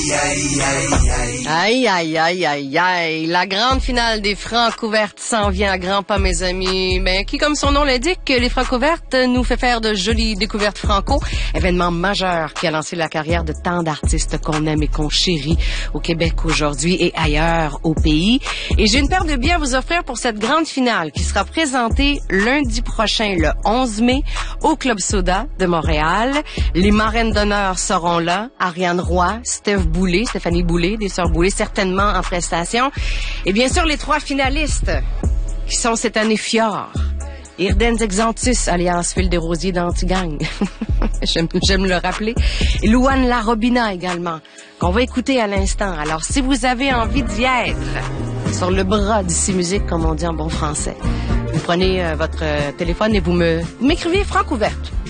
Aïe, aïe, aïe, aïe, aïe. La grande finale des Francouvertes s'en vient à grands pas, mes amis. Mais qui, comme son nom l'indique, les Francouvertes nous fait faire de jolies découvertes franco. Événement majeur qui a lancé la carrière de tant d'artistes qu'on aime et qu'on chérit au Québec aujourd'hui et ailleurs au pays. Et j'ai une paire de billets à vous offrir pour cette grande finale qui sera présentée lundi prochain, le 11 mai, au Club Soda de Montréal. Les marraines d'honneur seront là. Ariane Roy, Stéphanie Boulay, des Sœurs Boulay, certainement en prestation. Et bien sûr, les trois finalistes qui sont cette année Fjord. Irden Exantus, alias Phil Desrosiers d'Antigang. J'aime le rappeler. Et Louane Larobina également, qu'on va écouter à l'instant. Alors, si vous avez envie d'y être, sur le bras d'ici musique, comme on dit en bon français, vous prenez votre téléphone et vous m'écrivez Francouverte.